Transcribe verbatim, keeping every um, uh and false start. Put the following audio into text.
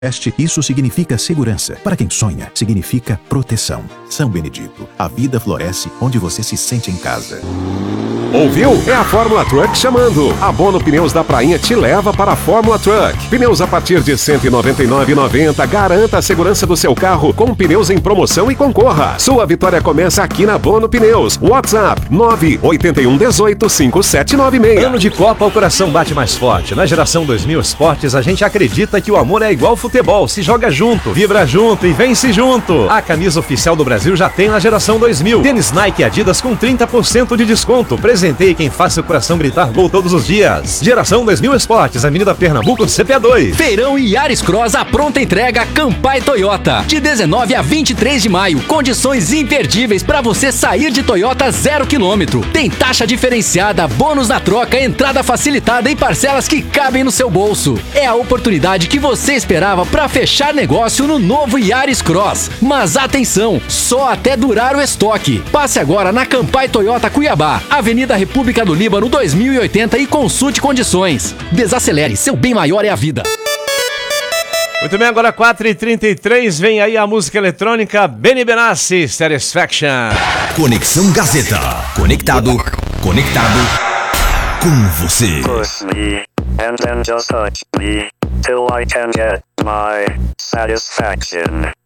Este, isso significa segurança. Para quem sonha, significa proteção. São Benedito, a vida floresce onde você se sente em casa. Ouviu? É a Fórmula Truck chamando. A Bono Pneus da Prainha te leva para a Fórmula Truck. Pneus a partir de cento e noventa e nove reais e noventa centavos. Garanta a segurança do seu carro com pneus em promoção e concorra. Sua vitória começa aqui na Bono Pneus. WhatsApp nove oito um um oito cinco sete nove seis. Ano de Copa, o coração bate mais forte. Na geração dois mil Esportes, a gente acredita que o amor é igual futebol. Se joga junto, vibra junto e vence junto. A camisa oficial do Brasil já tem na geração dois mil. Tênis Nike e Adidas com trinta por cento de desconto. Presenteie quem faça o coração gritar gol todos os dias. Geração dois mil Esportes, Avenida Pernambuco, C P A dois. Feirão Yaris Cross, a pronta entrega Campai Toyota. De dezenove a vinte e três de maio, condições imperdíveis para você sair de Toyota zero quilômetro. Tem taxa diferenciada, bônus na troca, entrada facilitada e parcelas que cabem no seu bolso. É a oportunidade que você esperava para fechar negócio no novo Yaris Cross. Mas atenção, só até durar o estoque. Passe agora na Campai Toyota Cuiabá, Avenida República do Líbano dois mil e oitenta e consulte condições. Desacelere, seu bem maior é a vida. Muito bem, agora quatro e trinta e três, vem aí a música eletrônica Benny Benassi, Satisfaction. Conexão Gazeta. Conectado, conectado com você. Push me, and then just touch me, till I can get my satisfaction.